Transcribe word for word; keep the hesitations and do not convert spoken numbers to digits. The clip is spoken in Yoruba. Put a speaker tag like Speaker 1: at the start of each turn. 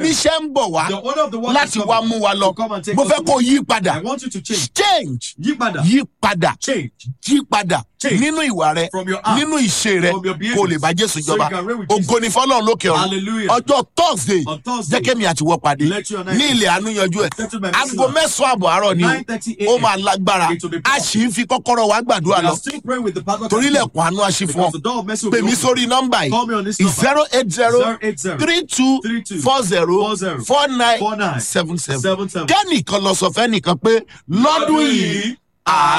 Speaker 1: oníṣẹ́ ń bọ̀ wá
Speaker 2: The owner of the work
Speaker 1: láti
Speaker 2: is
Speaker 1: wá
Speaker 2: coming
Speaker 1: mú wa lọ.
Speaker 2: to come and take
Speaker 1: Mo
Speaker 2: us
Speaker 1: fẹ́
Speaker 2: to
Speaker 1: kó
Speaker 2: work.
Speaker 1: yí padà.
Speaker 2: I want you to change.
Speaker 1: Change.
Speaker 2: Yí padà.
Speaker 1: Yí padà.
Speaker 2: Change.
Speaker 1: Yí padà.
Speaker 2: Change.
Speaker 1: Nínú ìwà rẹ.
Speaker 2: From your heart.
Speaker 1: Nínú ìṣe rẹ.
Speaker 2: From your behaviors.
Speaker 1: Kó lè bá Jésù
Speaker 2: So you
Speaker 1: jọba.
Speaker 2: can reign with Jesus.
Speaker 1: Ògo ni fọ́lọ́run lókè ọ̀run.
Speaker 2: Hallelujah.
Speaker 1: Ọjọ́ Thursday.
Speaker 2: On Thursday.
Speaker 1: Jẹ́ kémi àtiwọ́ pàdé.
Speaker 2: Let you and I
Speaker 1: Ní ilẹ̀ àánú yanjú ẹ̀.
Speaker 2: Settle my
Speaker 1: Aago
Speaker 2: message.
Speaker 1: mẹ́sàn-án àbọ̀ àárọ̀ ni o.
Speaker 2: nine thirty a m
Speaker 1: Ó máa lágbára.
Speaker 2: It will be
Speaker 1: A
Speaker 2: powerful.
Speaker 1: sì ń fi kọ́kọ́rọ́ wa gbàdúrà
Speaker 2: We
Speaker 1: lọ.
Speaker 2: are still praying with the pastor.
Speaker 1: Torílẹ̀kùn àánú àṣì fún
Speaker 2: Because
Speaker 1: ọ.
Speaker 2: the door of mercy will
Speaker 1: Pè
Speaker 2: be
Speaker 1: mí
Speaker 2: open.
Speaker 1: sórí nọ́mbà
Speaker 2: Call me on this
Speaker 1: yìí.
Speaker 2: number.
Speaker 1: zero eight zero
Speaker 2: zero eight zero
Speaker 1: three two
Speaker 2: three two
Speaker 1: four zero
Speaker 2: four zero
Speaker 1: four nine
Speaker 2: four nine
Speaker 1: seven seven.
Speaker 2: seven seven.
Speaker 1: Kẹ́nìkan lọ sọ fẹ́nìkan pé lọ́dún yìí.